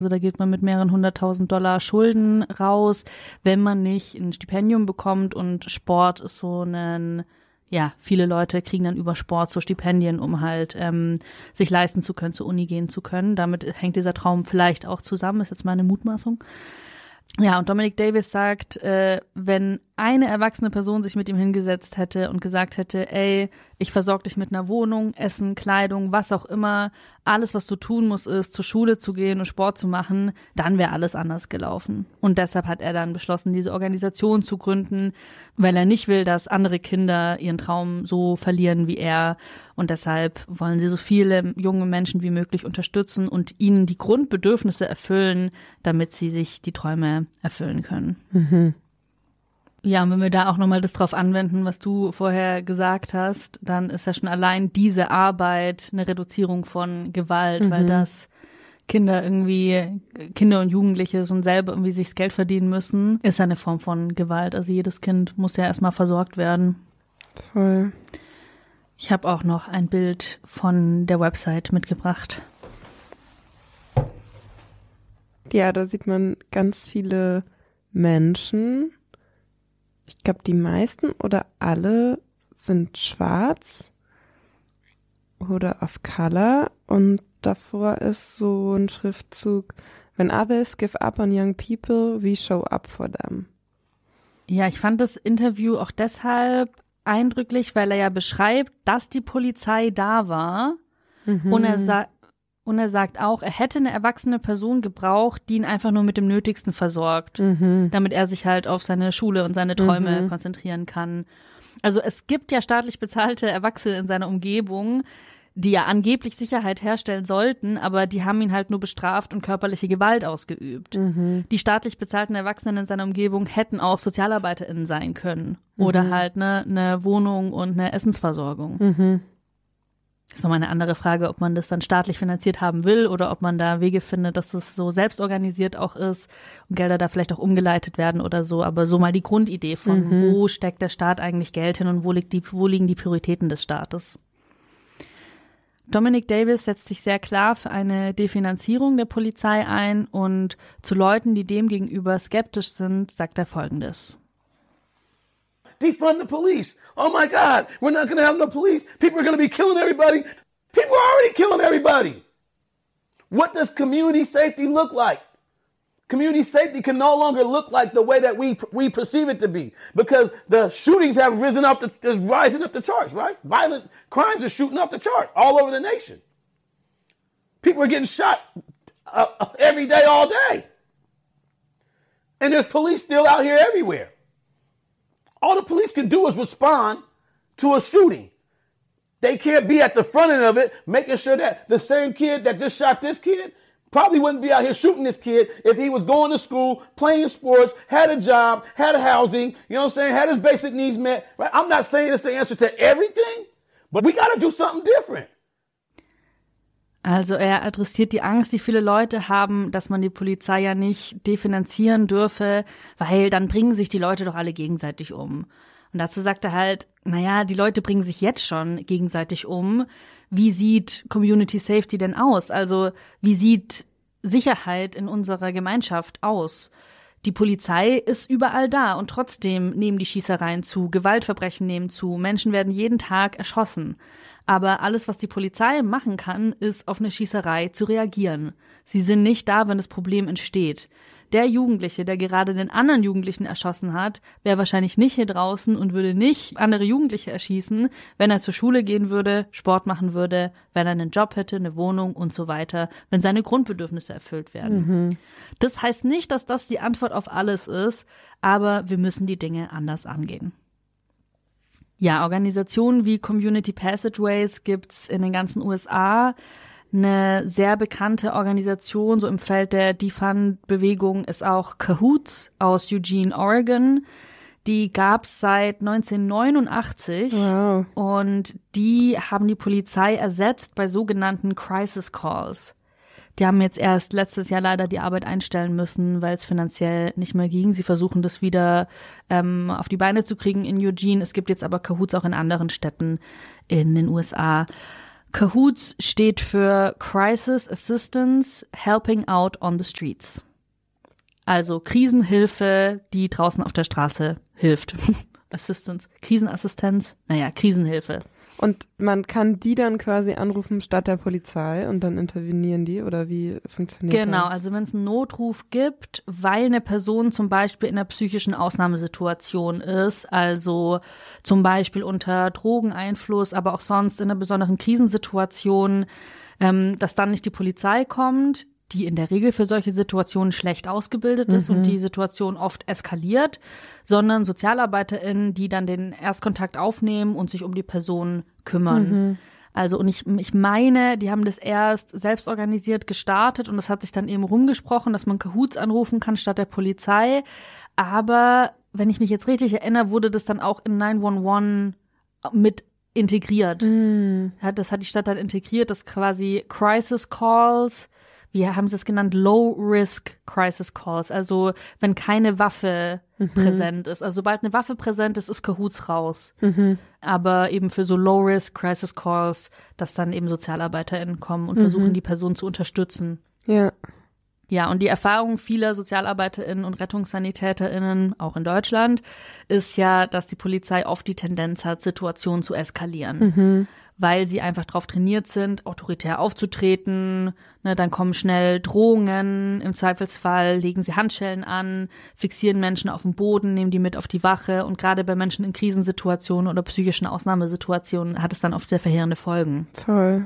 Also da geht man mit mehreren 100.000 $ Schulden raus, wenn man nicht ein Stipendium bekommt. Und Sport ist so viele Leute kriegen dann über Sport so Stipendien, um halt sich leisten zu können, zur Uni gehen zu können. Damit hängt dieser Traum vielleicht auch zusammen, ist jetzt meine Mutmaßung. Ja, und Dominic Davis sagt, wenn eine erwachsene Person sich mit ihm hingesetzt hätte und gesagt hätte, ey, ich versorge dich mit einer Wohnung, Essen, Kleidung, was auch immer, alles, was du tun musst, ist, zur Schule zu gehen und Sport zu machen, dann wäre alles anders gelaufen. Und deshalb hat er dann beschlossen, diese Organisation zu gründen, weil er nicht will, dass andere Kinder ihren Traum so verlieren wie er. Und deshalb wollen sie so viele junge Menschen wie möglich unterstützen und ihnen die Grundbedürfnisse erfüllen, damit sie sich die Träume erfüllen können. Mhm. Ja, und wenn wir da auch nochmal das drauf anwenden, was du vorher gesagt hast, dann ist ja schon allein diese Arbeit eine Reduzierung von Gewalt, weil das Kinder und Jugendliche schon selber irgendwie sich das Geld verdienen müssen, ist ja eine Form von Gewalt. Also jedes Kind muss ja erstmal versorgt werden. Voll. Ich habe auch noch ein Bild von der Website mitgebracht. Ja, da sieht man ganz viele Menschen. Ich glaube, die meisten oder alle sind schwarz oder of color. Und davor ist so ein Schriftzug: When others give up on young people, we show up for them. Ja, ich fand das Interview auch deshalb eindrücklich, weil er ja beschreibt, dass die Polizei da war. Und er sagt auch, er hätte eine erwachsene Person gebraucht, die ihn einfach nur mit dem Nötigsten versorgt, damit er sich halt auf seine Schule und seine Träume konzentrieren kann. Also es gibt ja staatlich bezahlte Erwachsene in seiner Umgebung, die ja angeblich Sicherheit herstellen sollten, aber die haben ihn halt nur bestraft und körperliche Gewalt ausgeübt. Die staatlich bezahlten Erwachsenen in seiner Umgebung hätten auch SozialarbeiterInnen sein können oder halt eine Wohnung und eine Essensversorgung. Das ist nochmal eine andere Frage, ob man das dann staatlich finanziert haben will oder ob man da Wege findet, dass es so selbstorganisiert auch ist und Gelder da vielleicht auch umgeleitet werden oder so. Aber so mal die Grundidee von, wo steckt der Staat eigentlich Geld hin und wo liegen die Prioritäten des Staates. Dominic Davis setzt sich sehr klar für eine Definanzierung der Polizei ein und zu Leuten, die dem gegenüber skeptisch sind, sagt er Folgendes. Defund the police. Oh my God, we're not going to have no police. People are going to be killing everybody. People are already killing everybody. What does community safety look like? Community safety can no longer look like the way that we perceive it to be, because the shootings have rising up the charts, right? Violent crimes are shooting up the chart all over the nation. People are getting shot every day, all day. And there's police still out here everywhere. All the police can do is respond to a shooting. They can't be at the front end of it, making sure that the same kid that just shot this kid probably wouldn't be out here shooting this kid if he was going to school, playing sports, had a job, had a housing, you know what I'm saying, had his basic needs met. Right? I'm not saying it's the answer to everything, but we got to do something different. Also er adressiert die Angst, die viele Leute haben, dass man die Polizei ja nicht definanzieren dürfe, weil dann bringen sich die Leute doch alle gegenseitig um. Und dazu sagt er halt, naja, die Leute bringen sich jetzt schon gegenseitig um. Wie sieht Community Safety denn aus? Also wie sieht Sicherheit in unserer Gemeinschaft aus? Die Polizei ist überall da und trotzdem nehmen die Schießereien zu, Gewaltverbrechen nehmen zu, Menschen werden jeden Tag erschossen. Aber alles, was die Polizei machen kann, ist, auf eine Schießerei zu reagieren. Sie sind nicht da, wenn das Problem entsteht. Der Jugendliche, der gerade den anderen Jugendlichen erschossen hat, wäre wahrscheinlich nicht hier draußen und würde nicht andere Jugendliche erschießen, wenn er zur Schule gehen würde, Sport machen würde, wenn er einen Job hätte, eine Wohnung und so weiter, wenn seine Grundbedürfnisse erfüllt werden. Das heißt nicht, dass das die Antwort auf alles ist, aber wir müssen die Dinge anders angehen. Ja, Organisationen wie Community Passageways gibt's in den ganzen USA. Eine sehr bekannte Organisation, so im Feld der Defund-Bewegung, ist auch Cahoots aus Eugene, Oregon. Die gab's seit 1989. Wow. Und die haben die Polizei ersetzt bei sogenannten Crisis Calls. Die haben jetzt erst letztes Jahr leider die Arbeit einstellen müssen, weil es finanziell nicht mehr ging. Sie versuchen das wieder auf die Beine zu kriegen in Eugene. Es gibt jetzt aber Cahoots auch in anderen Städten in den USA. CAHOOTS steht für Crisis Assistance Helping Out on the Streets. Also Krisenhilfe, die draußen auf der Straße hilft. Assistance, Krisenassistenz, Krisenhilfe. Und man kann die dann quasi anrufen statt der Polizei und dann intervenieren die, oder wie funktioniert das? Genau, also wenn es einen Notruf gibt, weil eine Person zum Beispiel in einer psychischen Ausnahmesituation ist, also zum Beispiel unter Drogeneinfluss, aber auch sonst in einer besonderen Krisensituation, dass dann nicht die Polizei kommt, die in der Regel für solche Situationen schlecht ausgebildet ist und die Situation oft eskaliert, sondern SozialarbeiterInnen, die dann den Erstkontakt aufnehmen und sich um die Person kümmern. Also und ich meine, die haben das erst selbst organisiert gestartet und das hat sich dann eben rumgesprochen, dass man CAHOOTS anrufen kann statt der Polizei. Aber wenn ich mich jetzt richtig erinnere, wurde das dann auch in 911 mit integriert. Ja, das hat die Stadt dann integriert, dass quasi Crisis Calls, wie haben sie es genannt, Low-Risk Crisis Calls, also wenn keine Waffe präsent ist. Also sobald eine Waffe präsent ist, ist CAHOOTS raus. Aber eben für so Low-Risk Crisis Calls, dass dann eben SozialarbeiterInnen kommen und versuchen, die Person zu unterstützen. Ja. Ja, und die Erfahrung vieler SozialarbeiterInnen und RettungssanitäterInnen, auch in Deutschland, ist ja, dass die Polizei oft die Tendenz hat, Situationen zu eskalieren. Weil sie einfach darauf trainiert sind, autoritär aufzutreten. Ne, dann kommen schnell Drohungen, im Zweifelsfall legen sie Handschellen an, fixieren Menschen auf dem Boden, nehmen die mit auf die Wache. Und gerade bei Menschen in Krisensituationen oder psychischen Ausnahmesituationen hat es dann oft sehr verheerende Folgen. Voll.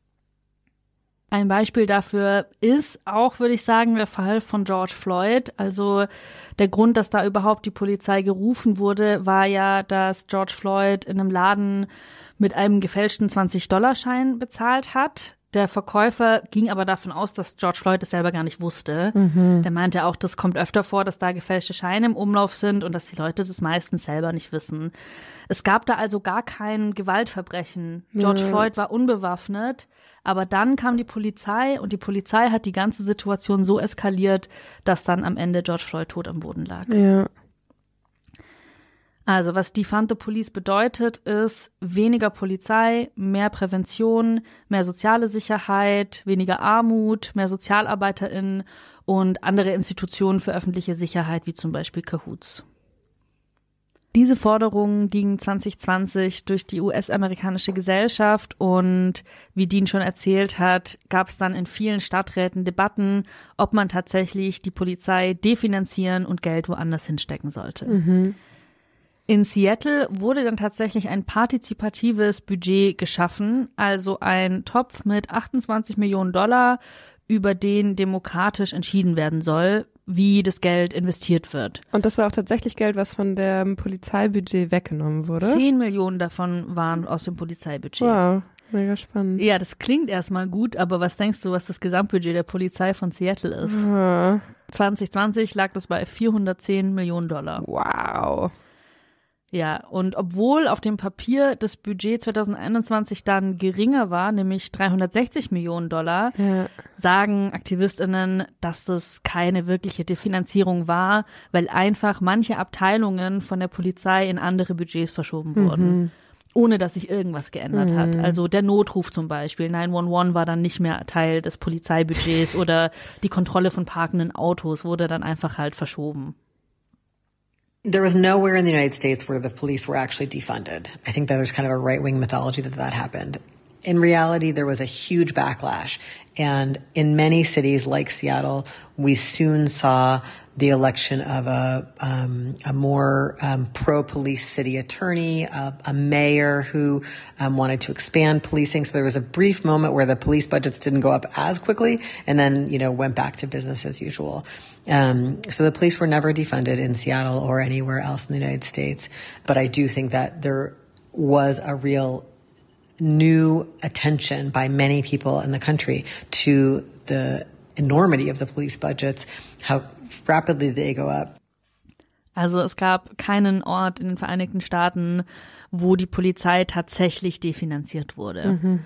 Ein Beispiel dafür ist auch, würde ich sagen, der Fall von George Floyd. Also der Grund, dass da überhaupt die Polizei gerufen wurde, war ja, dass George Floyd in einem Laden mit einem gefälschten 20-Dollar-Schein bezahlt hat. Der Verkäufer ging aber davon aus, dass George Floyd es selber gar nicht wusste. Der meinte auch, das kommt öfter vor, dass da gefälschte Scheine im Umlauf sind und dass die Leute das meistens selber nicht wissen. Es gab da also gar kein Gewaltverbrechen. George Floyd war unbewaffnet, aber dann kam die Polizei und die Polizei hat die ganze Situation so eskaliert, dass dann am Ende George Floyd tot am Boden lag. Ja. Also was Defund the Police bedeutet, ist weniger Polizei, mehr Prävention, mehr soziale Sicherheit, weniger Armut, mehr SozialarbeiterInnen und andere Institutionen für öffentliche Sicherheit, wie zum Beispiel CAHOOTS. Diese Forderungen gingen 2020 durch die US-amerikanische Gesellschaft und wie Dean schon erzählt hat, gab es dann in vielen Stadträten Debatten, ob man tatsächlich die Polizei definanzieren und Geld woanders hinstecken sollte. In Seattle wurde dann tatsächlich ein partizipatives Budget geschaffen, also ein Topf mit 28 Millionen $, über den demokratisch entschieden werden soll, wie das Geld investiert wird. Und das war auch tatsächlich Geld, was von dem Polizeibudget weggenommen wurde? 10 Millionen davon waren aus dem Polizeibudget. Wow, mega spannend. Ja, das klingt erstmal gut, aber was denkst du, was das Gesamtbudget der Polizei von Seattle ist? 2020 lag das bei 410 Millionen $. Wow. Ja, und obwohl auf dem Papier das Budget 2021 dann geringer war, nämlich 360 Millionen $, sagen AktivistInnen, dass das keine wirkliche Definanzierung war, weil einfach manche Abteilungen von der Polizei in andere Budgets verschoben wurden, ohne dass sich irgendwas geändert hat. Also der Notruf zum Beispiel, 911 war dann nicht mehr Teil des Polizeibudgets oder die Kontrolle von parkenden Autos wurde dann einfach halt verschoben. There was nowhere in the United States where the police were actually defunded. I think that there's kind of a right-wing mythology that happened. In reality, there was a huge backlash. And in many cities like Seattle, we soon saw the election of a more pro-police city attorney, a mayor who wanted to expand policing. So there was a brief moment where the police budgets didn't go up as quickly and then, went back to business as usual. So the police were never defunded in Seattle or anywhere else in the United States. But I do think that there was a real new attention by many people in the country to the enormity of the police budgets, how rapidly they go up. Also es gab keinen Ort in den Vereinigten Staaten, wo die Polizei tatsächlich definanziert wurde.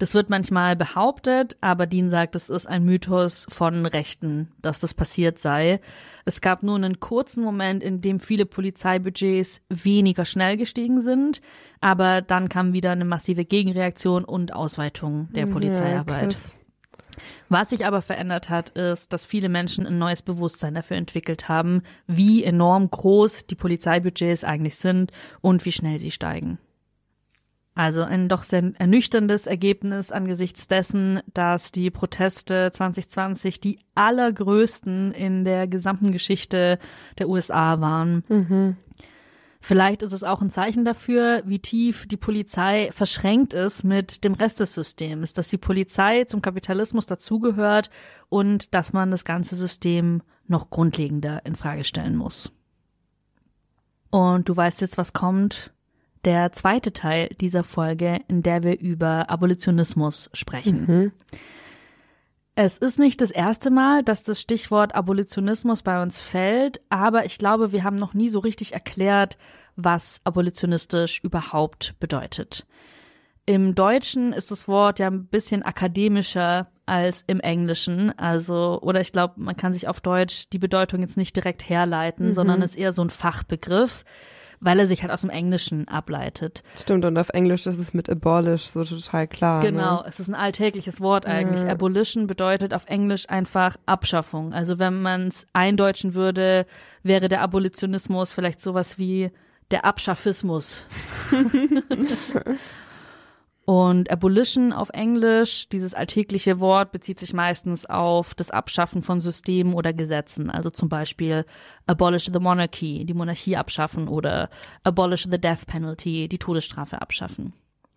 Das wird manchmal behauptet, aber Dean sagt, es ist ein Mythos von Rechten, dass das passiert sei. Es gab nur einen kurzen Moment, in dem viele Polizeibudgets weniger schnell gestiegen sind, aber dann kam wieder eine massive Gegenreaktion und Ausweitung der Polizeiarbeit. krass. Was sich aber verändert hat, ist, dass viele Menschen ein neues Bewusstsein dafür entwickelt haben, wie enorm groß die Polizeibudgets eigentlich sind und wie schnell sie steigen. Also ein doch sehr ernüchterndes Ergebnis angesichts dessen, dass die Proteste 2020 die allergrößten in der gesamten Geschichte der USA waren. Vielleicht ist es auch ein Zeichen dafür, wie tief die Polizei verschränkt ist mit dem Rest des Systems, dass die Polizei zum Kapitalismus dazugehört und dass man das ganze System noch grundlegender in Frage stellen muss. Und du weißt jetzt, was kommt? Der zweite Teil dieser Folge, in der wir über Abolitionismus sprechen. Es ist nicht das erste Mal, dass das Stichwort Abolitionismus bei uns fällt, aber ich glaube, wir haben noch nie so richtig erklärt, was abolitionistisch überhaupt bedeutet. Im Deutschen ist das Wort ja ein bisschen akademischer als im Englischen, oder ich glaube, man kann sich auf Deutsch die Bedeutung jetzt nicht direkt herleiten, sondern ist eher so ein Fachbegriff, weil er sich halt aus dem Englischen ableitet. Stimmt, und auf Englisch ist es mit abolish so total klar. Genau, ne? es ist ein alltägliches Wort eigentlich. Abolition bedeutet auf Englisch einfach Abschaffung. Also wenn man es eindeutschen würde, wäre der Abolitionismus vielleicht sowas wie der Abschaffismus. Und Abolition auf Englisch, dieses alltägliche Wort, bezieht sich meistens auf das Abschaffen von Systemen oder Gesetzen. Also zum Beispiel abolish the monarchy, die Monarchie abschaffen, oder abolish the death penalty, die Todesstrafe abschaffen.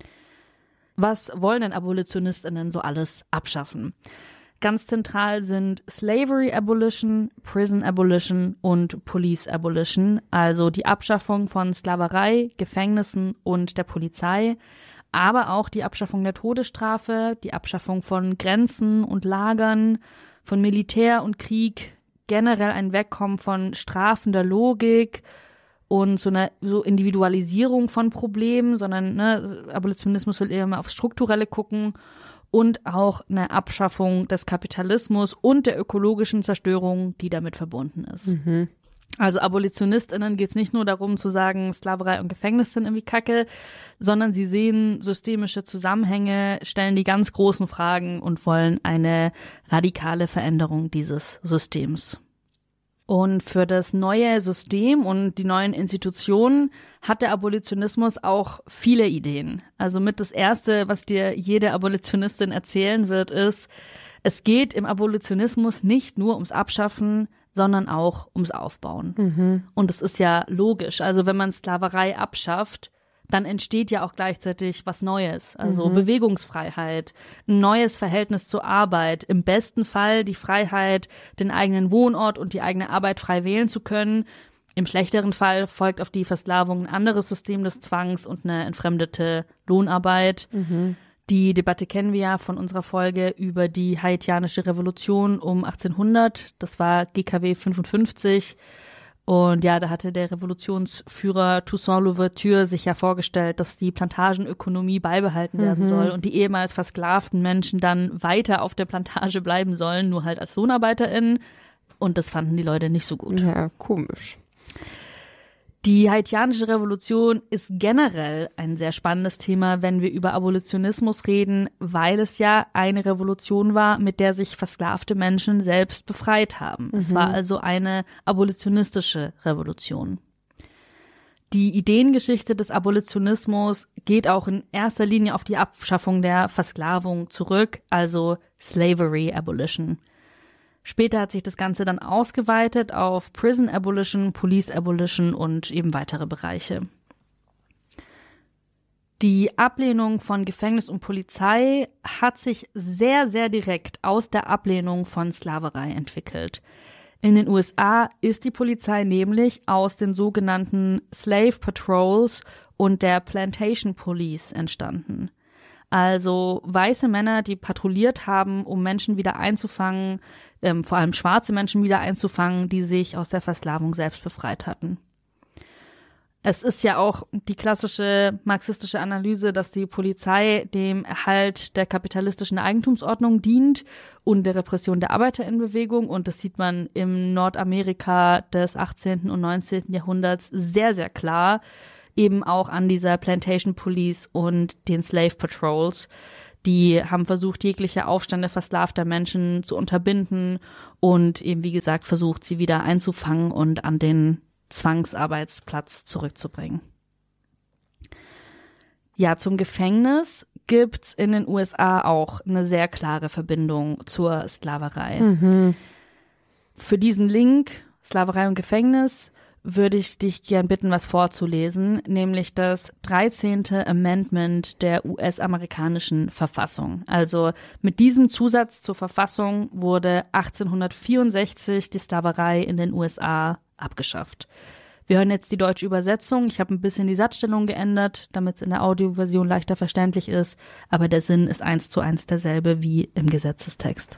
Was wollen denn AbolitionistInnen so alles abschaffen? Ganz zentral sind Slavery Abolition, Prison Abolition und Police Abolition, also die Abschaffung von Sklaverei, Gefängnissen und der Polizei, aber auch die Abschaffung der Todesstrafe, die Abschaffung von Grenzen und Lagern, von Militär und Krieg, generell ein Wegkommen von strafender Logik und so Individualisierung von Problemen, sondern Abolitionismus will eher immer aufs Strukturelle gucken, und auch eine Abschaffung des Kapitalismus und der ökologischen Zerstörung, die damit verbunden ist. Also AbolitionistInnen geht es nicht nur darum zu sagen, Sklaverei und Gefängnis sind irgendwie Kacke, sondern sie sehen systemische Zusammenhänge, stellen die ganz großen Fragen und wollen eine radikale Veränderung dieses Systems. Und für das neue System und die neuen Institutionen hat der Abolitionismus auch viele Ideen. Also mit das Erste, was dir jede Abolitionistin erzählen wird, ist, es geht im Abolitionismus nicht nur ums Abschaffen, sondern auch ums Aufbauen. Und es ist ja logisch. Also wenn man Sklaverei abschafft, dann entsteht ja auch gleichzeitig was Neues. Also Bewegungsfreiheit, ein neues Verhältnis zur Arbeit. Im besten Fall die Freiheit, den eigenen Wohnort und die eigene Arbeit frei wählen zu können. Im schlechteren Fall folgt auf die Versklavung ein anderes System des Zwangs und eine entfremdete Lohnarbeit. Die Debatte kennen wir ja von unserer Folge über die haitianische Revolution um 1800. Das war GKW 55. Und ja, da hatte der Revolutionsführer Toussaint Louverture sich ja vorgestellt, dass die Plantagenökonomie beibehalten werden soll und die ehemals versklavten Menschen dann weiter auf der Plantage bleiben sollen, nur halt als LohnarbeiterInnen. Und das fanden die Leute nicht so gut. Ja, komisch. Die haitianische Revolution ist generell ein sehr spannendes Thema, wenn wir über Abolitionismus reden, weil es ja eine Revolution war, mit der sich versklavte Menschen selbst befreit haben. Es war also eine abolitionistische Revolution. Die Ideengeschichte des Abolitionismus geht auch in erster Linie auf die Abschaffung der Versklavung zurück, also Slavery Abolition. Später hat sich das Ganze dann ausgeweitet auf Prison Abolition, Police Abolition und eben weitere Bereiche. Die Ablehnung von Gefängnis und Polizei hat sich sehr, sehr direkt aus der Ablehnung von Sklaverei entwickelt. In den USA ist die Polizei nämlich aus den sogenannten Slave Patrols und der Plantation Police entstanden. Also weiße Männer, die patrouilliert haben, um Menschen wieder einzufangen, vor allem schwarze Menschen wieder einzufangen, die sich aus der Versklavung selbst befreit hatten. Es ist ja auch die klassische marxistische Analyse, dass die Polizei dem Erhalt der kapitalistischen Eigentumsordnung dient und der Repression der Arbeiterinnenbewegung. Und das sieht man im Nordamerika des 18. und 19. Jahrhunderts sehr, sehr klar. Eben auch an dieser Plantation Police und den Slave Patrols. Die haben versucht, jegliche Aufstände versklavter Menschen zu unterbinden und eben, wie gesagt, versucht, sie wieder einzufangen und an den Zwangsarbeitsplatz zurückzubringen. Ja, zum Gefängnis gibt's in den USA auch eine sehr klare Verbindung zur Sklaverei. Für diesen Link, Sklaverei und Gefängnis, würde ich dich gern bitten, was vorzulesen, nämlich das 13. Amendment der US-amerikanischen Verfassung. Also mit diesem Zusatz zur Verfassung wurde 1864 die Sklaverei in den USA abgeschafft. Wir hören jetzt die deutsche Übersetzung. Ich habe ein bisschen die Satzstellung geändert, damit es in der Audioversion leichter verständlich ist, aber der Sinn ist 1:1 derselbe wie im Gesetzestext.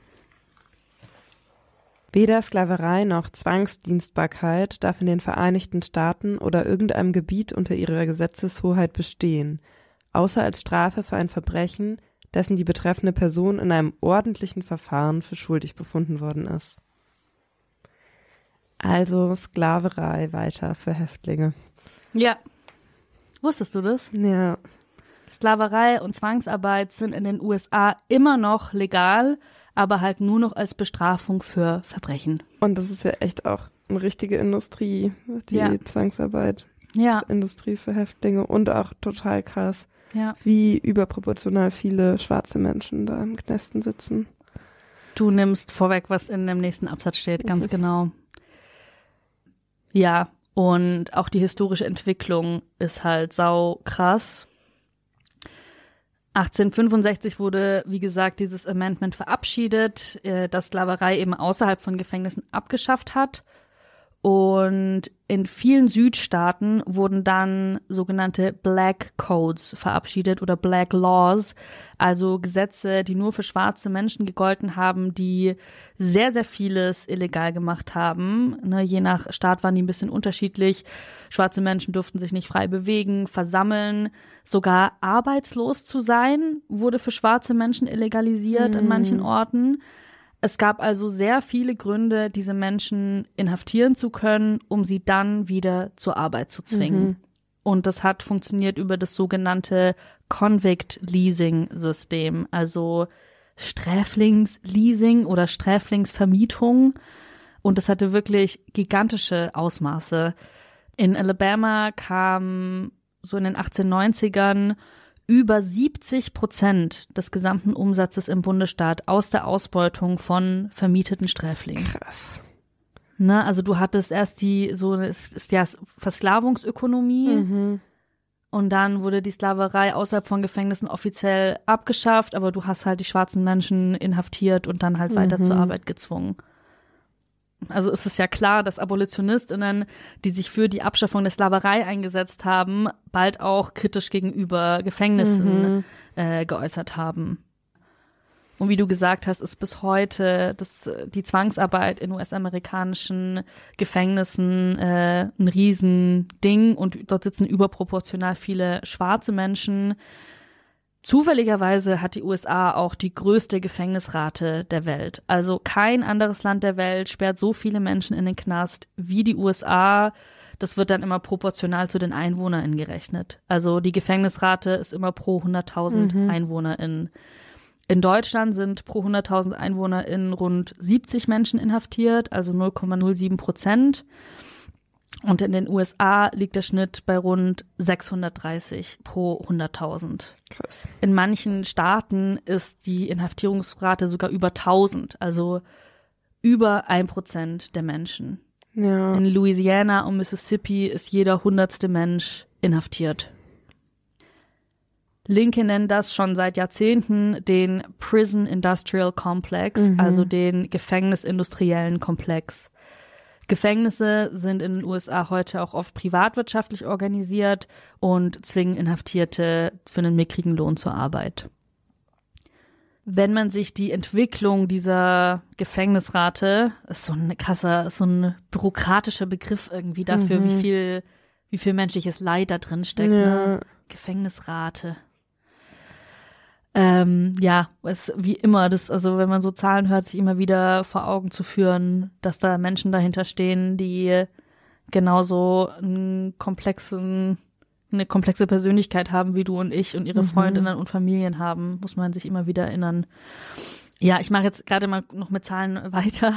Weder Sklaverei noch Zwangsdienstbarkeit darf in den Vereinigten Staaten oder irgendeinem Gebiet unter ihrer Gesetzeshoheit bestehen, außer als Strafe für ein Verbrechen, dessen die betreffende Person in einem ordentlichen Verfahren für schuldig befunden worden ist. Also Sklaverei weiter für Häftlinge. Ja. Wusstest du das? Ja. Sklaverei und Zwangsarbeit sind in den USA immer noch legal, aber halt nur noch als Bestrafung für Verbrechen. Und das ist ja echt auch eine richtige Industrie, die Zwangsarbeit. Ja. Industrie für Häftlinge und auch total krass, Ja. wie überproportional viele schwarze Menschen da im Knästen sitzen. Du nimmst vorweg, was in dem nächsten Absatz steht, ganz genau. Ja, und auch die historische Entwicklung ist halt sau krass. 1865 wurde, wie gesagt, dieses Amendment verabschiedet, das Sklaverei eben außerhalb von Gefängnissen abgeschafft hat. Und in vielen Südstaaten wurden dann sogenannte Black Codes verabschiedet oder Black Laws, also Gesetze, die nur für schwarze Menschen gegolten haben, die sehr, sehr vieles illegal gemacht haben. Ne, je nach Staat waren die ein bisschen unterschiedlich. Schwarze Menschen durften sich nicht frei bewegen, versammeln. Sogar arbeitslos zu sein, wurde für schwarze Menschen illegalisiert an manchen Orten. Es gab also sehr viele Gründe, diese Menschen inhaftieren zu können, um sie dann wieder zur Arbeit zu zwingen. Und das hat funktioniert über das sogenannte Convict-Leasing-System, also Sträflingsleasing oder Sträflingsvermietung. Und das hatte wirklich gigantische Ausmaße. In Alabama kam so in den 1890ern über 70% des gesamten Umsatzes im Bundesstaat aus der Ausbeutung von vermieteten Sträflingen. Krass. Ne, also du hattest erst es ist ja Versklavungsökonomie und dann wurde die Sklaverei außerhalb von Gefängnissen offiziell abgeschafft, aber du hast halt die schwarzen Menschen inhaftiert und dann halt weiter zur Arbeit gezwungen. Also ist es ja klar, dass AbolitionistInnen, die sich für die Abschaffung der Sklaverei eingesetzt haben, bald auch kritisch gegenüber Gefängnissen geäußert haben. Und wie du gesagt hast, ist bis heute die Zwangsarbeit in US-amerikanischen Gefängnissen ein Riesending und dort sitzen überproportional viele schwarze Menschen. Zufälligerweise hat die USA auch die größte Gefängnisrate der Welt. Also kein anderes Land der Welt sperrt so viele Menschen in den Knast wie die USA. Das wird dann immer proportional zu den EinwohnerInnen gerechnet. Also die Gefängnisrate ist immer pro 100.000 EinwohnerInnen. In Deutschland sind pro 100.000 EinwohnerInnen rund 70 Menschen inhaftiert, also 0,07%. Und in den USA liegt der Schnitt bei rund 630 pro 100.000. Krass. In manchen Staaten ist die Inhaftierungsrate sogar über 1000, also über 1% der Menschen. Ja. In Louisiana und Mississippi ist jeder 100. Mensch inhaftiert. Linke nennen das schon seit Jahrzehnten den Prison Industrial Complex, also den gefängnisindustriellen Komplex. Gefängnisse sind in den USA heute auch oft privatwirtschaftlich organisiert und zwingen Inhaftierte für einen mickrigen Lohn zur Arbeit. Wenn man sich die Entwicklung dieser Gefängnisrate, ist so ein bürokratischer Begriff irgendwie dafür, wie viel wie viel menschliches Leid da drin steckt, Ja. ne? Gefängnisrate. Es wie immer, also wenn man so Zahlen hört, sich immer wieder vor Augen zu führen, dass da Menschen dahinter stehen, die genauso eine komplexe Persönlichkeit haben wie du und ich und ihre Freundinnen und Familien haben, muss man sich immer wieder erinnern. Ja, ich mache jetzt gerade mal noch mit Zahlen weiter.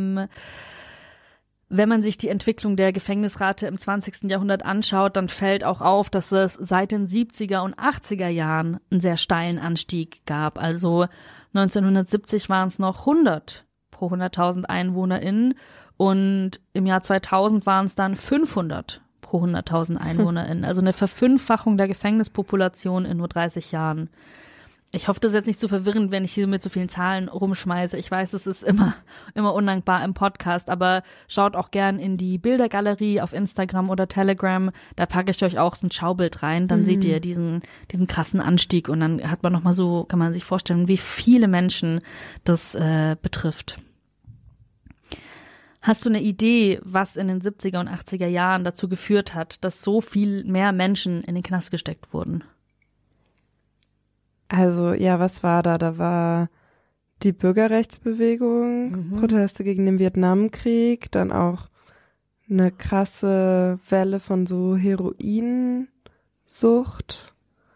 Wenn man sich die Entwicklung der Gefängnisrate im 20. Jahrhundert anschaut, dann fällt auch auf, dass es seit den 70er und 80er Jahren einen sehr steilen Anstieg gab. Also 1970 waren es noch 100 pro 100.000 EinwohnerInnen und im Jahr 2000 waren es dann 500 pro 100.000 EinwohnerInnen. Also eine Verfünffachung der Gefängnispopulation in nur 30 Jahren. Ich hoffe, das ist jetzt nicht so verwirrend, wenn ich hier mit so vielen Zahlen rumschmeiße. Ich weiß, es ist immer undankbar im Podcast, aber schaut auch gern in die Bildergalerie auf Instagram oder Telegram. Da packe ich euch auch so ein Schaubild rein. Dann seht ihr diesen krassen Anstieg und dann hat man nochmal so, kann man sich vorstellen, wie viele Menschen das betrifft. Hast du eine Idee, was in den 70er und 80er Jahren dazu geführt hat, dass so viel mehr Menschen in den Knast gesteckt wurden? Also, ja, was war da? Da war die Bürgerrechtsbewegung, Proteste gegen den Vietnamkrieg, dann auch eine krasse Welle von so Heroinsucht.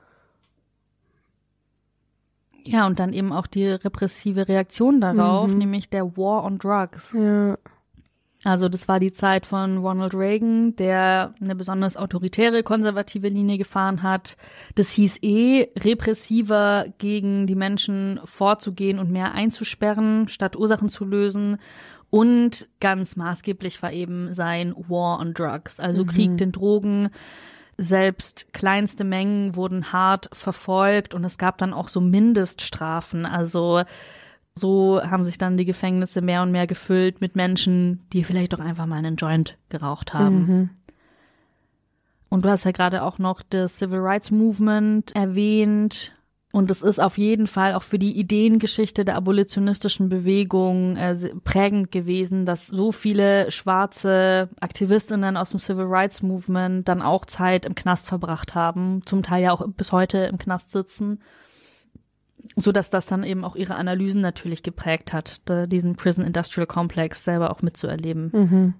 Ja, und dann eben auch die repressive Reaktion darauf, nämlich der War on Drugs. Ja. Also das war die Zeit von Ronald Reagan, der eine besonders autoritäre, konservative Linie gefahren hat. Das hieß repressiver gegen die Menschen vorzugehen und mehr einzusperren, statt Ursachen zu lösen. Und ganz maßgeblich war eben sein War on Drugs, also Krieg den Drogen. Selbst kleinste Mengen wurden hart verfolgt und es gab dann auch so Mindeststrafen, also so haben sich dann die Gefängnisse mehr und mehr gefüllt mit Menschen, die vielleicht doch einfach mal einen Joint geraucht haben. Und du hast ja gerade auch noch das Civil Rights Movement erwähnt. Und es ist auf jeden Fall auch für die Ideengeschichte der abolitionistischen Bewegung prägend gewesen, dass so viele schwarze Aktivistinnen aus dem Civil Rights Movement dann auch Zeit im Knast verbracht haben, zum Teil ja auch bis heute im Knast sitzen. So dass das dann eben auch ihre Analysen natürlich geprägt hat, diesen Prison Industrial Complex selber auch mitzuerleben.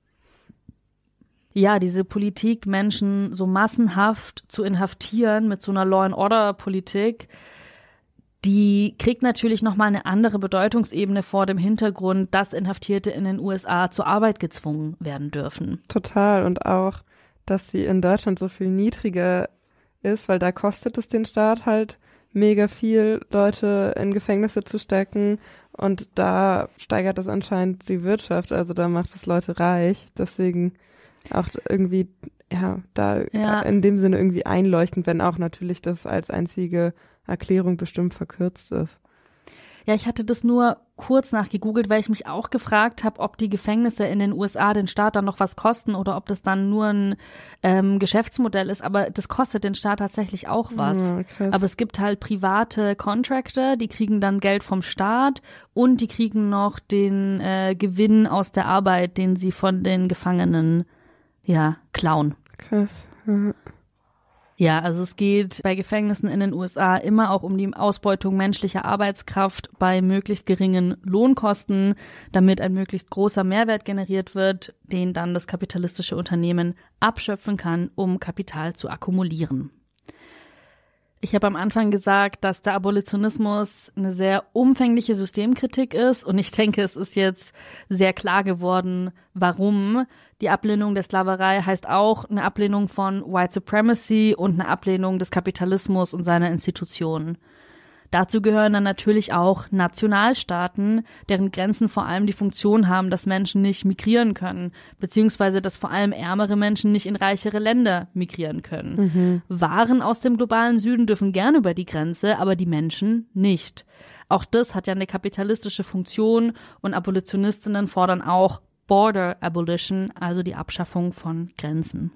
Ja, diese Politik, Menschen so massenhaft zu inhaftieren mit so einer Law-and-Order-Politik, die kriegt natürlich nochmal eine andere Bedeutungsebene vor dem Hintergrund, dass Inhaftierte in den USA zur Arbeit gezwungen werden dürfen. Total. Und auch, dass sie in Deutschland so viel niedriger ist, weil da kostet es den Staat halt mega viel, Leute in Gefängnisse zu stecken und da steigert das anscheinend die Wirtschaft, also da macht es Leute reich, deswegen auch irgendwie, in dem Sinne irgendwie einleuchtend, wenn auch natürlich das als einzige Erklärung bestimmt verkürzt ist. Ja, ich hatte das nur kurz nachgegoogelt, weil ich mich auch gefragt habe, ob die Gefängnisse in den USA den Staat dann noch was kosten oder ob das dann nur ein Geschäftsmodell ist. Aber das kostet den Staat tatsächlich auch was. Ja, krass. Aber es gibt halt private Contractor, die kriegen dann Geld vom Staat und die kriegen noch den Gewinn aus der Arbeit, den sie von den Gefangenen klauen. Krass. Ja. Ja, also es geht bei Gefängnissen in den USA immer auch um die Ausbeutung menschlicher Arbeitskraft bei möglichst geringen Lohnkosten, damit ein möglichst großer Mehrwert generiert wird, den dann das kapitalistische Unternehmen abschöpfen kann, um Kapital zu akkumulieren. Ich habe am Anfang gesagt, dass der Abolitionismus eine sehr umfängliche Systemkritik ist und ich denke, es ist jetzt sehr klar geworden, warum. Die Ablehnung der Sklaverei heißt auch eine Ablehnung von White Supremacy und eine Ablehnung des Kapitalismus und seiner Institutionen. Dazu gehören dann natürlich auch Nationalstaaten, deren Grenzen vor allem die Funktion haben, dass Menschen nicht migrieren können, beziehungsweise dass vor allem ärmere Menschen nicht in reichere Länder migrieren können. Waren aus dem globalen Süden dürfen gerne über die Grenze, aber die Menschen nicht. Auch das hat ja eine kapitalistische Funktion und Abolitionistinnen fordern auch Border Abolition, also die Abschaffung von Grenzen.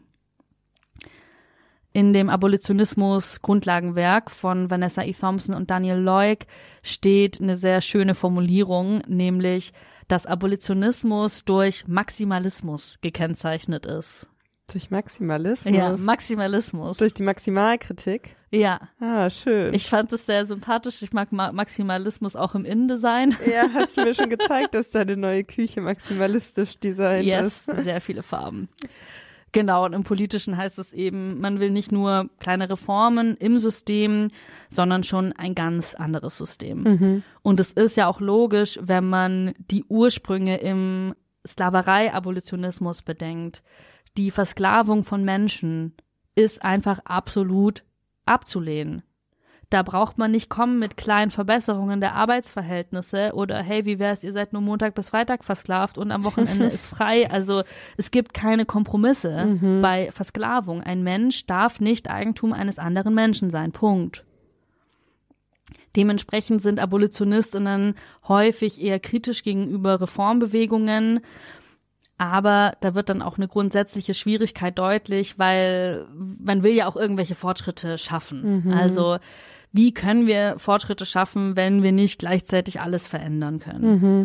In dem Abolitionismus-Grundlagenwerk von Vanessa E. Thompson und Daniel Loig steht eine sehr schöne Formulierung, nämlich, dass Abolitionismus durch Maximalismus gekennzeichnet ist. Durch Maximalismus? Ja, Maximalismus. Durch die Maximalkritik? Ja. Ah, schön. Ich fand es sehr sympathisch. Ich mag Maximalismus auch im Innendesign. Ja, hast du mir schon gezeigt, dass deine neue Küche maximalistisch designt ist. Yes, sehr viele Farben. Genau, und im Politischen heißt es eben, man will nicht nur kleine Reformen im System, sondern schon ein ganz anderes System. Und es ist ja auch logisch, wenn man die Ursprünge im Sklaverei-Abolitionismus bedenkt. Die Versklavung von Menschen ist einfach absolut abzulehnen. Da braucht man nicht kommen mit kleinen Verbesserungen der Arbeitsverhältnisse oder hey, wie wär's, ihr seid nur Montag bis Freitag versklavt und am Wochenende ist frei. Also es gibt keine Kompromisse bei Versklavung. Ein Mensch darf nicht Eigentum eines anderen Menschen sein. Punkt. Dementsprechend sind Abolitionistinnen häufig eher kritisch gegenüber Reformbewegungen. Aber da wird dann auch eine grundsätzliche Schwierigkeit deutlich, weil man will ja auch irgendwelche Fortschritte schaffen. Also wie können wir Fortschritte schaffen, wenn wir nicht gleichzeitig alles verändern können?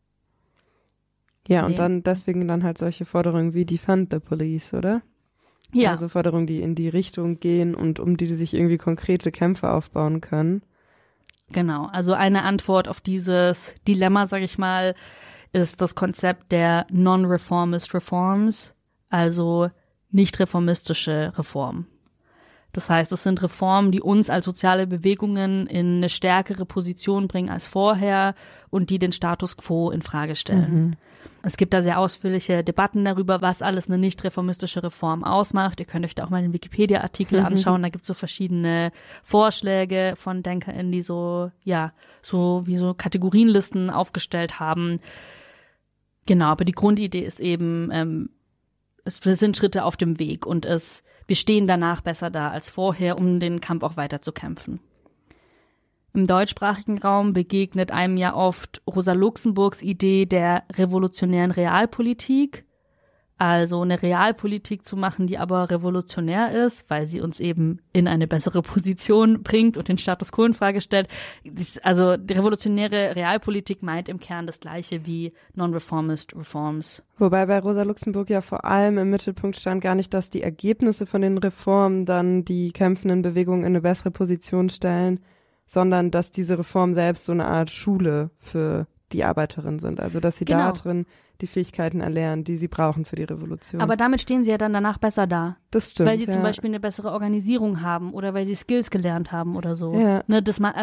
Ja, und dann deswegen dann halt solche Forderungen wie Defund the Police, oder? Ja. Also Forderungen, die in die Richtung gehen und um die sich irgendwie konkrete Kämpfe aufbauen können. Genau, also eine Antwort auf dieses Dilemma, sag ich mal, ist das Konzept der Non-Reformist Reforms, also nicht reformistische Reformen. Das heißt, es sind Reformen, die uns als soziale Bewegungen in eine stärkere Position bringen als vorher und die den Status quo in Frage stellen. Es gibt da sehr ausführliche Debatten darüber, was alles eine nicht reformistische Reform ausmacht. Ihr könnt euch da auch mal den Wikipedia-Artikel anschauen. Da gibt es so verschiedene Vorschläge von DenkerInnen, die so wie so Kategorienlisten aufgestellt haben. Genau, aber die Grundidee ist eben, es sind Schritte auf dem Weg und wir stehen danach besser da als vorher, um den Kampf auch weiter zu kämpfen. Im deutschsprachigen Raum begegnet einem ja oft Rosa Luxemburgs Idee der revolutionären Realpolitik, also eine Realpolitik zu machen, die aber revolutionär ist, weil sie uns eben in eine bessere Position bringt und den Status quo in Frage stellt. Also die revolutionäre Realpolitik meint im Kern das Gleiche wie Non-Reformist Reforms. Wobei bei Rosa Luxemburg ja vor allem im Mittelpunkt stand gar nicht, dass die Ergebnisse von den Reformen dann die kämpfenden Bewegungen in eine bessere Position stellen, sondern dass diese Reformen selbst so eine Art Schule für die Arbeiterinnen sind. Also dass sie da drin die Fähigkeiten erlernen, die sie brauchen für die Revolution. Aber damit stehen sie ja dann danach besser da. Das stimmt. Weil sie zum Beispiel eine bessere Organisierung haben oder weil sie Skills gelernt haben oder so. Ja. Ne,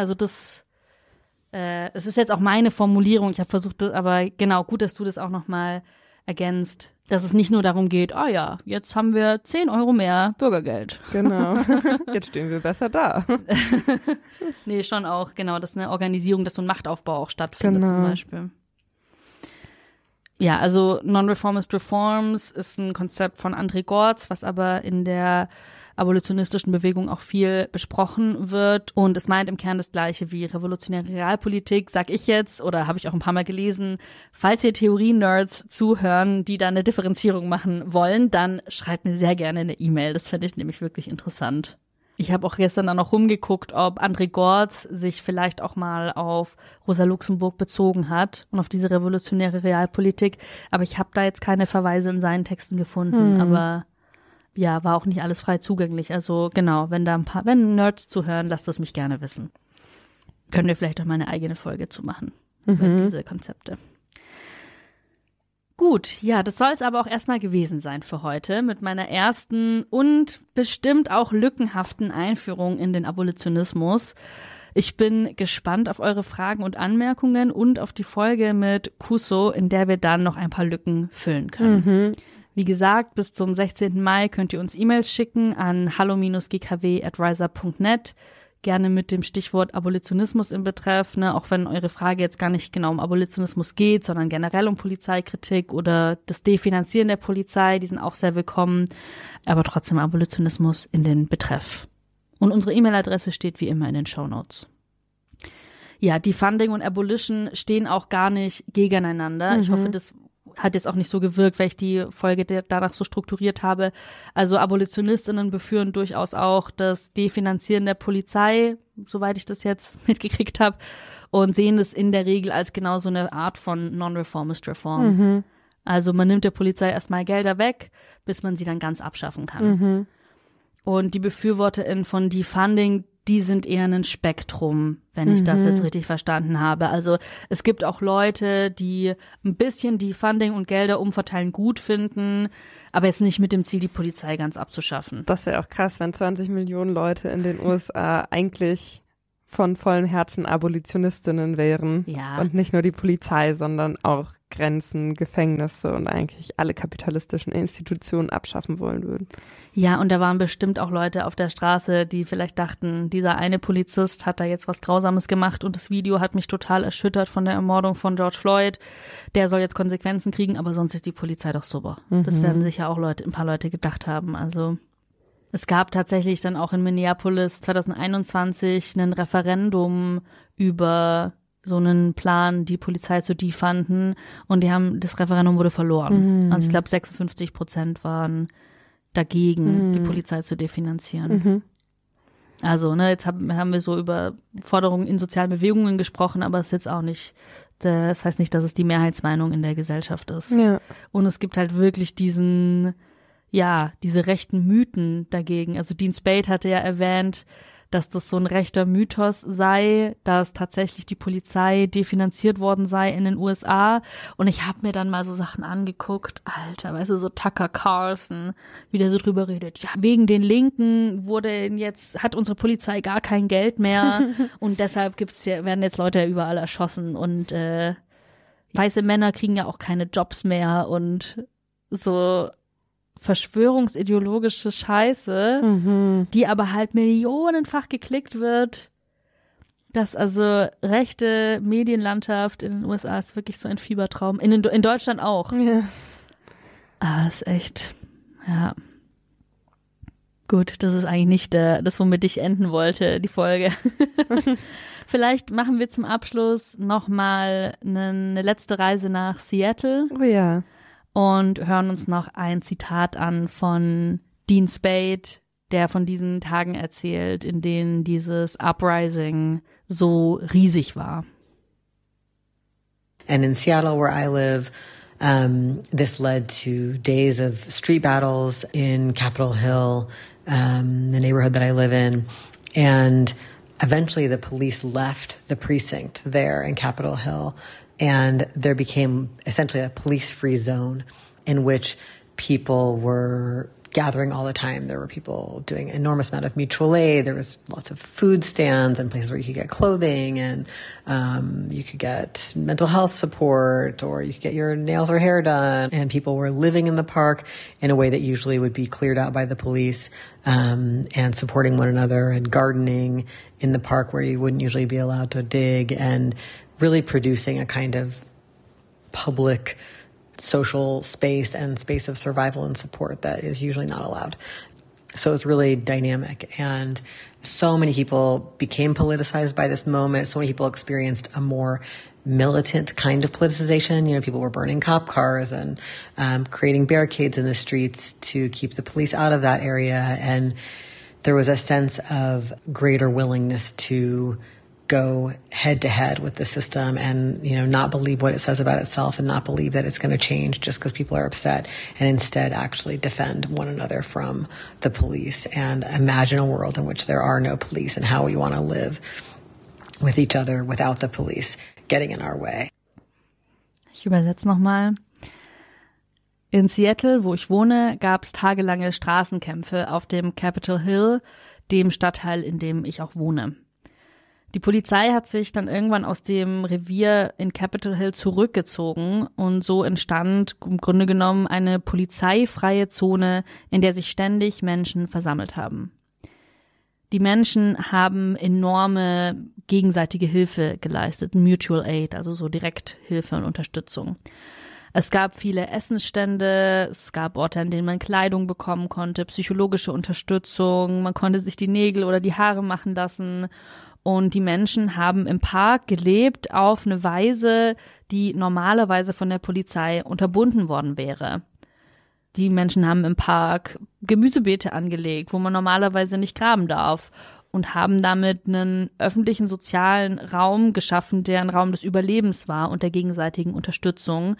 es ist jetzt auch meine Formulierung. Ich habe versucht, aber genau, gut, dass du das auch nochmal ergänzt, dass es nicht nur darum geht, oh ja, jetzt haben wir 10 Euro mehr Bürgergeld. Genau. Jetzt stehen wir besser da. Nee, schon auch, genau, dass eine Organisierung, dass so ein Machtaufbau auch stattfindet zum Beispiel. Ja, also Non-Reformist Reforms ist ein Konzept von André Gorz, was aber in der abolitionistischen Bewegung auch viel besprochen wird. Und es meint im Kern das Gleiche wie revolutionäre Realpolitik, sag ich jetzt, oder habe ich auch ein paar Mal gelesen. Falls ihr Theorie-Nerds zuhören, die da eine Differenzierung machen wollen, dann schreibt mir sehr gerne eine E-Mail. Das finde ich nämlich wirklich interessant. Ich habe auch gestern dann noch rumgeguckt, ob André Gorz sich vielleicht auch mal auf Rosa Luxemburg bezogen hat und auf diese revolutionäre Realpolitik. Aber ich habe da jetzt keine Verweise in seinen Texten gefunden. Aber ja, war auch nicht alles frei zugänglich. Also genau, wenn Nerds zuhören, lasst es mich gerne wissen. Können wir vielleicht auch mal eine eigene Folge zu machen über diese Konzepte. Gut, ja, das soll es aber auch erstmal gewesen sein für heute mit meiner ersten und bestimmt auch lückenhaften Einführung in den Abolitionismus. Ich bin gespannt auf eure Fragen und Anmerkungen und auf die Folge mit Kuso, in der wir dann noch ein paar Lücken füllen können. Wie gesagt, bis zum 16. Mai könnt ihr uns E-Mails schicken an hallo-gkw@riser.net. Gerne mit dem Stichwort Abolitionismus im Betreff, ne, auch wenn eure Frage jetzt gar nicht genau um Abolitionismus geht, sondern generell um Polizeikritik oder das Definanzieren der Polizei, die sind auch sehr willkommen, aber trotzdem Abolitionismus in den Betreff. Und unsere E-Mail-Adresse steht wie immer in den Shownotes. Ja, Defunding und Abolition stehen auch gar nicht gegeneinander. Ich hoffe, das hat jetzt auch nicht so gewirkt, weil ich die Folge danach so strukturiert habe. Also AbolitionistInnen befürworten durchaus auch das Definanzieren der Polizei, soweit ich das jetzt mitgekriegt habe, und sehen es in der Regel als genau so eine Art von Non-Reformist Reform. Also man nimmt der Polizei erstmal Gelder weg, bis man sie dann ganz abschaffen kann. Und die BefürworterInnen von Defunding, die sind eher ein Spektrum, wenn ich das jetzt richtig verstanden habe. Also es gibt auch Leute, die ein bisschen Defunding und Gelder umverteilen gut finden, aber jetzt nicht mit dem Ziel, die Polizei ganz abzuschaffen. Das wäre auch krass, wenn 20 Millionen Leute in den USA eigentlich von vollen Herzen Abolitionistinnen wären. Ja. Und nicht nur die Polizei, sondern auch Grenzen, Gefängnisse und eigentlich alle kapitalistischen Institutionen abschaffen wollen würden. Ja, und da waren bestimmt auch Leute auf der Straße, die vielleicht dachten, dieser eine Polizist hat da jetzt was Grausames gemacht und das Video hat mich total erschüttert von der Ermordung von George Floyd. Der soll jetzt Konsequenzen kriegen, aber sonst ist die Polizei doch super. Das werden sicher auch ein paar Leute gedacht haben. Also es gab tatsächlich dann auch in Minneapolis 2021 ein Referendum über so einen Plan, die Polizei zu defunden, und das Referendum wurde verloren. Also ich glaube 56% waren dagegen, die Polizei zu definanzieren. Also, jetzt haben wir so über Forderungen in sozialen Bewegungen gesprochen, aber es ist jetzt auch nicht, das heißt nicht, dass es die Mehrheitsmeinung in der Gesellschaft ist. Ja. Und es gibt halt wirklich diese rechten Mythen dagegen. Also Dean Spade hatte ja erwähnt, dass das so ein rechter Mythos sei, dass tatsächlich die Polizei definanziert worden sei in den USA. Und ich habe mir dann mal so Sachen angeguckt, Alter, weißt du, so Tucker Carlson, wie der so drüber redet. Ja, wegen den Linken hat unsere Polizei gar kein Geld mehr und deshalb werden jetzt Leute ja überall erschossen und weiße Männer kriegen ja auch keine Jobs mehr und so verschwörungsideologische Scheiße, die aber halt millionenfach geklickt wird, dass also rechte Medienlandschaft in den USA ist wirklich so ein Fiebertraum. In Deutschland auch. Ja. Ah, ist echt, ja. Gut, das ist eigentlich nicht das, womit ich enden wollte, die Folge. Vielleicht machen wir zum Abschluss nochmal eine letzte Reise nach Seattle. Oh ja. Und hören uns noch ein Zitat an von Dean Spade, der von diesen Tagen erzählt, in denen dieses Uprising so riesig war. And in Seattle, where I live, this led to days of street battles in Capitol Hill, the neighborhood that I live in. And eventually the police left the precinct there in Capitol Hill. And there became essentially a police-free zone in which people were gathering all the time. There were people doing an enormous amount of mutual aid. There was lots of food stands and places where you could get clothing and you could get mental health support, or you could get your nails or hair done. And people were living in the park in a way that usually would be cleared out by the police, and supporting one another, and gardening in the park where you wouldn't usually be allowed to dig, and really producing a kind of public social space and space of survival and support that is usually not allowed. So it was really dynamic, and so many people became politicized by this moment. So many people experienced a more militant kind of politicization. People were burning cop cars and creating barricades in the streets to keep the police out of that area. And there was a sense of greater willingness to go head to head with the system and, not believe what it says about itself and not believe that it's going to change just because people are upset, and instead actually defend one another from the police and imagine a world in which there are no police and how we want to live with each other without the police getting in our way. Ich übersetze nochmal. In Seattle, wo ich wohne, gab es tagelange Straßenkämpfe auf dem Capitol Hill, dem Stadtteil, in dem ich auch wohne. Die Polizei hat sich dann irgendwann aus dem Revier in Capitol Hill zurückgezogen und so entstand im Grunde genommen eine polizeifreie Zone, in der sich ständig Menschen versammelt haben. Die Menschen haben enorme gegenseitige Hilfe geleistet, Mutual Aid, also so Direkthilfe und Unterstützung. Es gab viele Essensstände, es gab Orte, an denen man Kleidung bekommen konnte, psychologische Unterstützung, man konnte sich die Nägel oder die Haare machen lassen. Und die Menschen haben im Park gelebt auf eine Weise, die normalerweise von der Polizei unterbunden worden wäre. Die Menschen haben im Park Gemüsebeete angelegt, wo man normalerweise nicht graben darf, und haben damit einen öffentlichen sozialen Raum geschaffen, der ein Raum des Überlebens war und der gegenseitigen Unterstützung.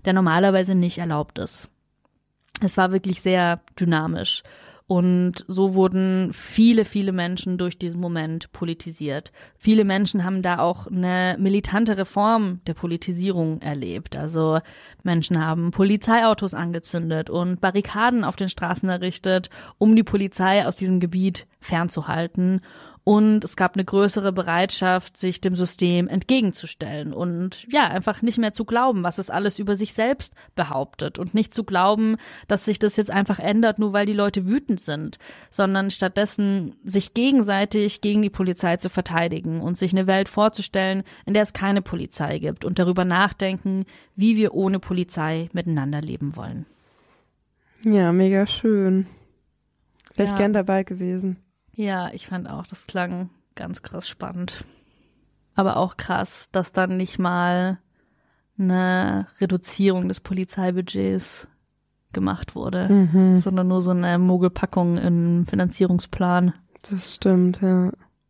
der normalerweise nicht erlaubt ist. Es war wirklich sehr dynamisch. Und so wurden viele, viele Menschen durch diesen Moment politisiert. Viele Menschen haben da auch eine militantere Form der Politisierung erlebt. Also Menschen haben Polizeiautos angezündet und Barrikaden auf den Straßen errichtet, um die Polizei aus diesem Gebiet fernzuhalten. Und es gab eine größere Bereitschaft, sich dem System entgegenzustellen und ja, einfach nicht mehr zu glauben, was es alles über sich selbst behauptet und nicht zu glauben, dass sich das jetzt einfach ändert, nur weil die Leute wütend sind, sondern stattdessen sich gegenseitig gegen die Polizei zu verteidigen und sich eine Welt vorzustellen, in der es keine Polizei gibt und darüber nachdenken, wie wir ohne Polizei miteinander leben wollen. Ja, mega schön. Wäre ich Ja. gern dabei gewesen. Ja, ich fand auch, das klang ganz krass spannend. Aber auch krass, dass dann nicht mal eine Reduzierung des Polizeibudgets gemacht wurde, sondern nur so eine Mogelpackung im Finanzierungsplan. Das stimmt, ja.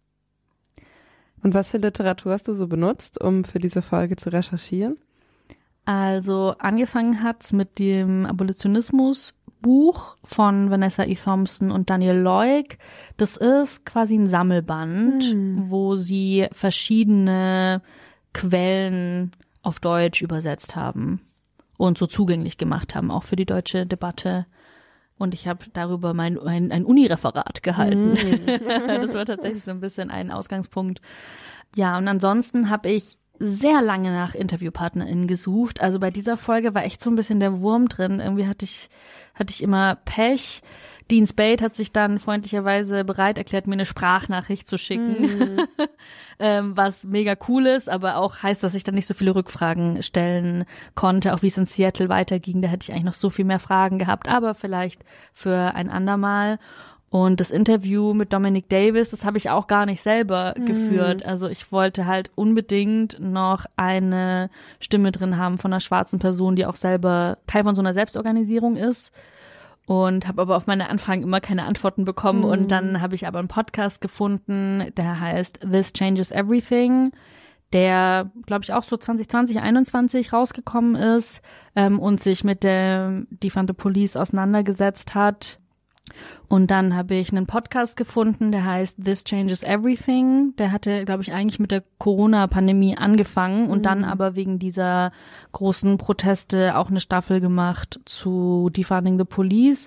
Und was für Literatur hast du so benutzt, um für diese Folge zu recherchieren? Also angefangen hat's mit dem Abolitionismus-Buch von Vanessa E. Thompson und Daniel Leuk. Das ist quasi ein Sammelband, wo sie verschiedene Quellen auf Deutsch übersetzt haben und so zugänglich gemacht haben, auch für die deutsche Debatte. Und ich habe darüber ein Uni-Referat gehalten. Das war tatsächlich so ein bisschen ein Ausgangspunkt. Ja, und ansonsten habe ich sehr lange nach InterviewpartnerInnen gesucht. Also bei dieser Folge war echt so ein bisschen der Wurm drin. Irgendwie hatte ich immer Pech. Dean Spade hat sich dann freundlicherweise bereit erklärt, mir eine Sprachnachricht zu schicken, was mega cool ist, aber auch heißt, dass ich dann nicht so viele Rückfragen stellen konnte, auch wie es in Seattle weiterging. Da hätte ich eigentlich noch so viel mehr Fragen gehabt, aber vielleicht für ein andermal. Und das Interview mit Dominic Davis, das habe ich auch gar nicht selber geführt. Also ich wollte halt unbedingt noch eine Stimme drin haben von einer schwarzen Person, die auch selber Teil von so einer Selbstorganisierung ist. Und habe aber auf meine Anfragen immer keine Antworten bekommen. Und dann habe ich aber einen Podcast gefunden, der heißt This Changes Everything, der, glaube ich, auch so 2020, 2021 rausgekommen ist und sich mit der Defund the Police auseinandergesetzt hat. Und dann habe ich einen Podcast gefunden, der heißt This Changes Everything. Der hatte, glaube ich, eigentlich mit der Corona-Pandemie angefangen und dann aber wegen dieser großen Proteste auch eine Staffel gemacht zu Defunding the Police.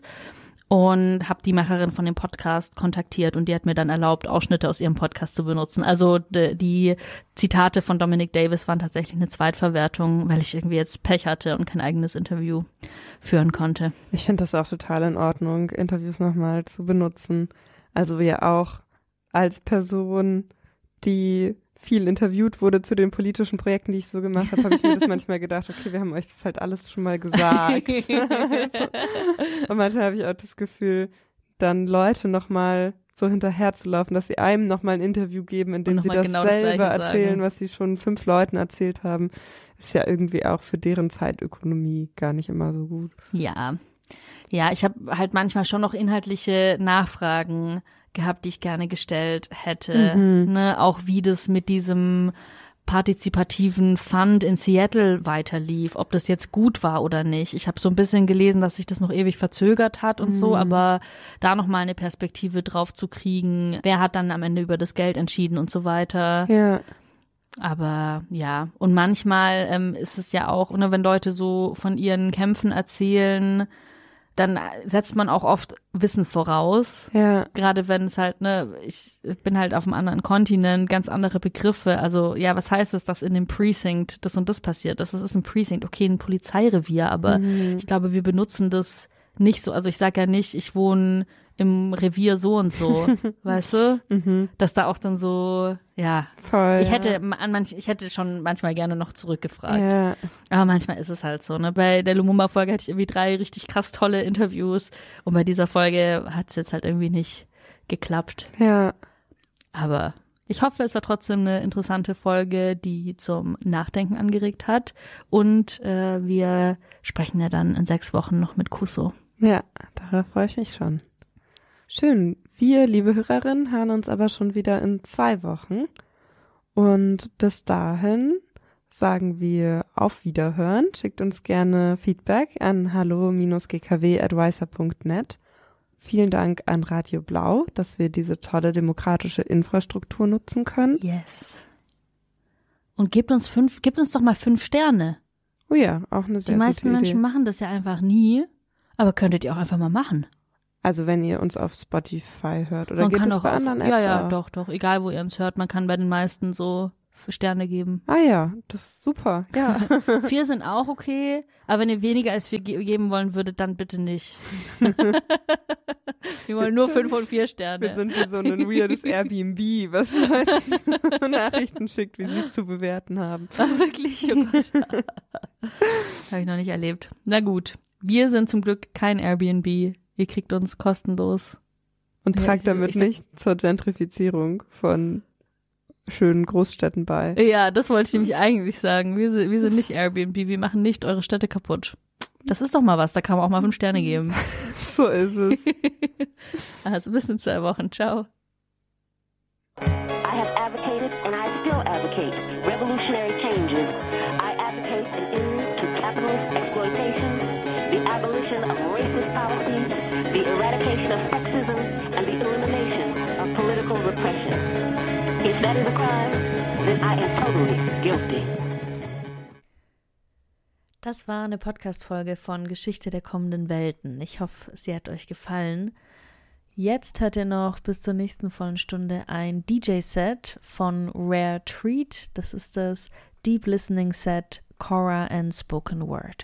Und habe die Macherin von dem Podcast kontaktiert und die hat mir dann erlaubt, Ausschnitte aus ihrem Podcast zu benutzen. Also die Zitate von Dominic Davis waren tatsächlich eine Zweitverwertung, weil ich irgendwie jetzt Pech hatte und kein eigenes Interview führen konnte. Ich finde das auch total in Ordnung, Interviews nochmal zu benutzen. Also ja auch als Person, die viel interviewt wurde zu den politischen Projekten, die ich so gemacht habe, habe ich mir das manchmal gedacht, okay, wir haben euch das halt alles schon mal gesagt. Und manchmal habe ich auch das Gefühl, dann Leute nochmal so hinterher zu laufen, dass sie einem nochmal ein Interview geben, in dem sie das genau selber das erzählen, sagen. was sie schon 5 Leuten erzählt haben, ist ja irgendwie auch für deren Zeitökonomie gar nicht immer so gut. Ja, ich habe halt manchmal schon noch inhaltliche Nachfragen gehabt, die ich gerne gestellt hätte. Ne? Auch wie das mit diesem partizipativen Fund in Seattle weiterlief, ob das jetzt gut war oder nicht. Ich habe so ein bisschen gelesen, dass sich das noch ewig verzögert hat und so, aber da noch mal eine Perspektive drauf zu kriegen, wer hat dann am Ende über das Geld entschieden und so weiter. Ja. Aber ja, und manchmal ist es ja auch, ne, wenn Leute so von ihren Kämpfen erzählen, dann setzt man auch oft Wissen voraus. Ja. Gerade wenn es halt, ne, ich bin halt auf einem anderen Kontinent, ganz andere Begriffe. Also ja, was heißt es, dass in dem Precinct das und das passiert ist? Was ist ein Precinct? Okay, ein Polizeirevier, aber ich glaube, wir benutzen das nicht so. Also ich sage ja nicht, ich wohne im Revier so und so, weißt du? Dass da auch dann so, ja. Voll. Ich hätte schon manchmal gerne noch zurückgefragt. Ja. Aber manchmal ist es halt so, ne? Bei der Lumumba-Folge hatte ich irgendwie 3 richtig krass tolle Interviews und bei dieser Folge hat es jetzt halt irgendwie nicht geklappt. Ja. Aber ich hoffe, es war trotzdem eine interessante Folge, die zum Nachdenken angeregt hat. Und wir sprechen ja dann in 6 Wochen noch mit Kuso. Ja, darauf freue ich mich schon. Schön. Wir, liebe Hörerinnen, hören uns aber schon wieder in 2 Wochen. Und bis dahin sagen wir auf Wiederhören. Schickt uns gerne Feedback an hallo-gkw@weiser.net. Vielen Dank an Radio Blau, dass wir diese tolle demokratische Infrastruktur nutzen können. Yes. Und gebt uns doch mal 5 Sterne. Oh ja, auch eine sehr Die meisten gute Idee. Menschen machen das ja einfach nie, aber könntet ihr auch einfach mal machen. Also wenn ihr uns auf Spotify hört oder Man geht kann es auch bei anderen Apps ja, auch? doch, egal wo ihr uns hört, man kann bei den meisten so Sterne geben. Ah ja, das ist super, ja. 4 sind auch okay, aber wenn ihr weniger als 4 geben wollen würdet, dann bitte nicht. Wir wollen nur 5 und 4 Sterne. Wir sind wie so ein weirdes Airbnb, was Leuten Nachrichten schickt, wie sie es zu bewerten haben. Ach, wirklich? Oh Gott. Habe ich noch nicht erlebt. Na gut, wir sind zum Glück kein Airbnb. Ihr kriegt uns kostenlos. Und tragt damit nicht zur Gentrifizierung von schönen Großstädten bei. Ja, das wollte ich nämlich eigentlich sagen. Wir sind nicht Airbnb, wir machen nicht eure Städte kaputt. Das ist doch mal was, da kann man auch mal 5 Sterne geben. So ist es. Also bis in 2 Wochen. Ciao. I have advocated and I still advocate revolutionary changes. I advocate an end to capitalist exploitation, the abolition of racist policies, the eradication of sexism, and the elimination of political repression. If that is a crime, then I am totally guilty. Das war eine Podcast-Folge von Geschichte der kommenden Welten. Ich hoffe, sie hat euch gefallen. Jetzt hört ihr noch bis zur nächsten vollen Stunde ein DJ-Set von Rare Treat. Das ist das Deep Listening Set Cora and Spoken Word.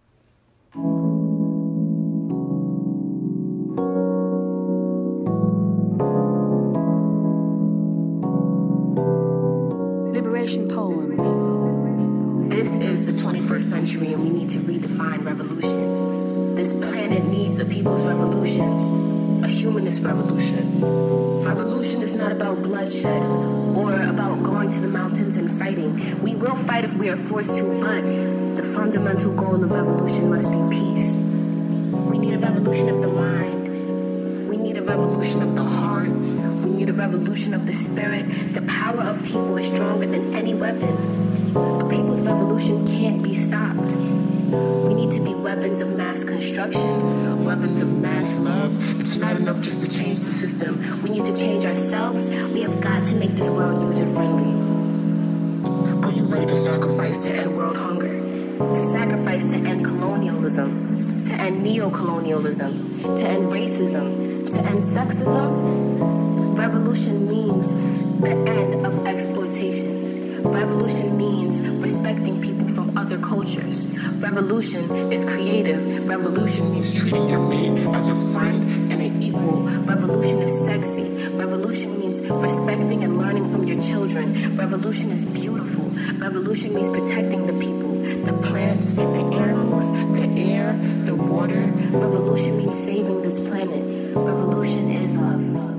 Liberation poem. This is the 21st century and we need to redefine revolution. This planet needs a people's revolution, a humanist revolution. Revolution is not about bloodshed or about going to the mountains and fighting. We will fight if we are forced to, but the fundamental goal of revolution must be peace. We need a revolution of the mind. We need a revolution of the heart. We need a revolution of the spirit. The power of people is stronger than any weapon. A people's revolution can't be stopped. We need to be weapons of mass construction, weapons of mass love. It's not enough just to change the system. We need to change ourselves. We have got to make this world user-friendly. Are you ready to sacrifice to end world hunger? To sacrifice to end colonialism? To end neo-colonialism? To end racism? To end sexism? Revolution means the end of exploitation. Revolution means respecting people from other cultures. Revolution is creative. Revolution means treating your mate as a friend and an equal. Revolution is sexy. Revolution means respecting and learning from your children. Revolution is beautiful. Revolution means protecting the people, the plants, the animals, the air, the water. Revolution means saving this planet. Revolution is love.